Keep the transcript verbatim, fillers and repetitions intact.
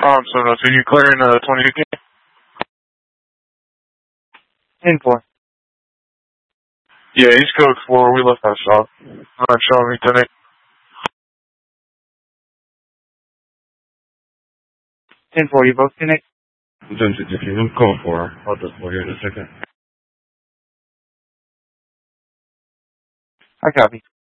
Um, so no, so you clearing uh twenty-two K? ten four. Yeah, East Coast four, we left that shop. Not showing me tonight. ten four, you both connect? ten fifty, I'm calling for her. I'll just for you in a second. I copy.